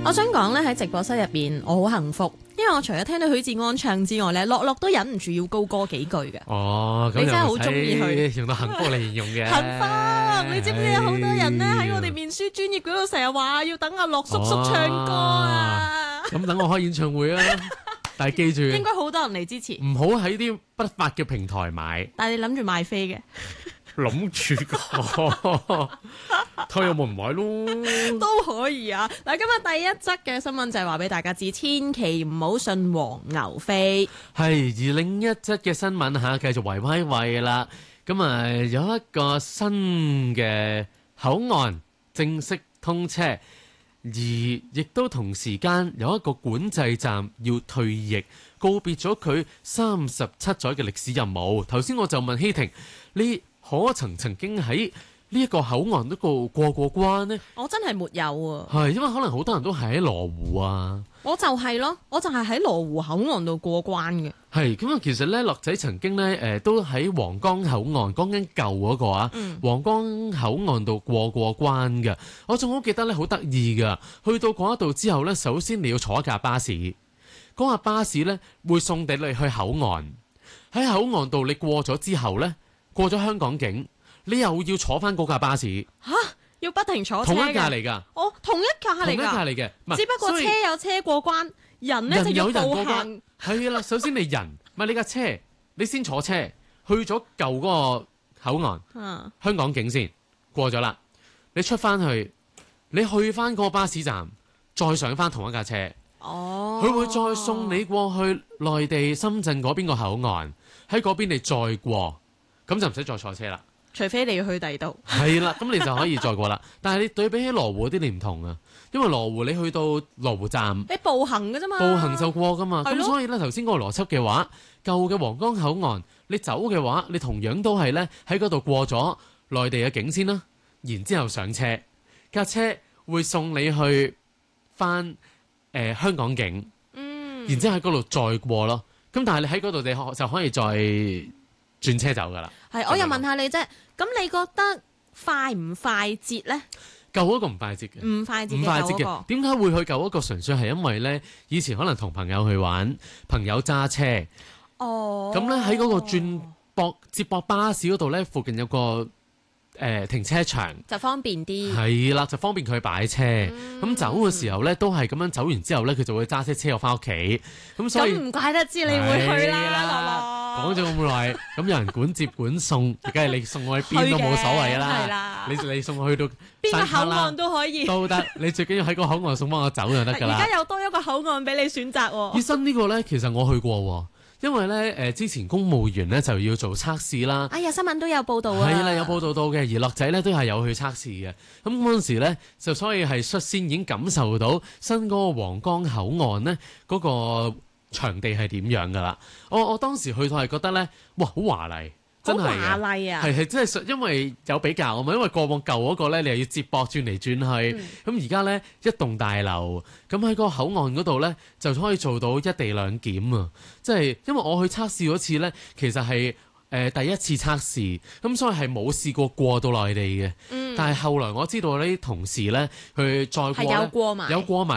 我想講咧喺直播室入邊，我好幸福，因為我除咗聽到許志安唱之外咧，樂樂都忍唔住要高歌幾句嘅。 哦， 你真係好中意佢， 用到幸福嚟形容嘅。 幸福，你知唔知有好多人咧喺我哋面書專頁嗰度成日話要等阿樂叔叔唱歌啊？ 咁等我開演唱會啊！但係記住， 應該好多人嚟支持， 唔好喺啲不法嘅平台買。 但係你諗住買飛嘅？ 諗住個，睇有冇唔買咯， 都可以啊！嗱，今日第一則嘅新聞就係話俾大家知，千祈唔好信黃牛飛。 係，而另一則嘅新聞嚇，繼續維威啦。咁啊，有一個新嘅口岸正式通車，而亦都同時間有一個管制站要退役，告別咗佢37載嘅歷史任務。頭先我就問希婷，你可曾經喺呢一個口岸嗰度過關呢？ 我真係沒有啊！ 係因為可能好多人都係喺羅湖啊。我就係咯，我就係喺羅湖口岸度過關嘅。 係咁啊，其實咧，樂仔曾經咧都喺皇崗口岸，講緊舊嗰個啊，皇崗口岸度過關嘅。我仲好記得咧，好得意㗎。去到嗰一度之後咧，首先你要坐一架巴士，嗰架巴士咧會送你去口岸。喺口岸度你過咗之後咧，過咗香港境，你又要坐翻嗰架巴士。 吓，要不停坐車嘅？ 同一架嚟㗎。 哦，同一架嚟㗎。 同一架嚟嘅， 只不過車有車過關，人咧就要步行。 係啦，首先你人，唔係你架車，你先坐車去咗舊嗰個口岸，香港境先過咗啦。你出翻去，你去翻嗰個巴士站，再上翻同一架車。 哦， 佢會再送你過去內地深圳嗰邊個口岸，喺嗰邊你再過。咁就唔使再坐車啦， 除非你要去第二度。 係啦，咁你就可以再過啦。但係你對比起羅湖嗰啲你唔同啊，因為羅湖你去到羅湖站， 你步行㗎啫嘛， 步行就過㗎嘛。咁所以咧，頭先嗰個邏輯嘅話，舊嘅皇崗口岸你走嘅話，你同樣都係咧喺嗰度過咗內地嘅境先啦，然之後上車，架車會送你去返香港境，然之後喺嗰度再過咯。咁但係你喺嗰度你就可以再轉車走噶啦。 係，我又問下你啫。咁你覺得快唔快捷咧？ 舊嗰個唔快捷嘅， 唔快捷嘅舊嗰個。 點解會去舊嗰個？純粹係因為咧，以前可能同朋友去玩，朋友揸車。哦。咁咧喺嗰個接駁巴士嗰度咧，附近有個停車場， 就方便啲。 係啦，就方便佢擺車。咁走嘅時候咧，都係咁樣走完之後咧，佢就會揸車我翻屋企。咁所以咁唔怪得知你會去啦，樂樂。 講咗咁耐，咁有人管接管送，梗係你送我去邊都冇所謂啦。 係啦， 你送我去到邊個口岸都可以， 都得。你最緊要喺個口岸送翻我走就得㗎啦。 而家有多一個口岸俾你選擇喎。 醫生呢個咧，其實我去過喎。因為咧之前公務員咧就要做測試啦。 哎呀，新聞都有報道啊。 係啦，有報道到嘅，而樂仔咧都係有去測試嘅。咁嗰陣時咧，就所以係率先已經感受到新嗰個皇崗口岸咧嗰個場地係點樣㗎啦。我當時去到係覺得咧，哇，好華麗。真係華麗啊！ 係真係，因為有比較啊嘛。因為過往舊嗰個咧，你又要接駁轉嚟轉去。咁而家咧一棟大樓，咁喺個口岸嗰度咧，就可以做到一地兩檢啊！即係因為我去測試嗰次咧，其實係第一次測試，咁所以係冇試過到內地嘅。但係後來我知道呢啲同事咧，佢再過咧，有過埋。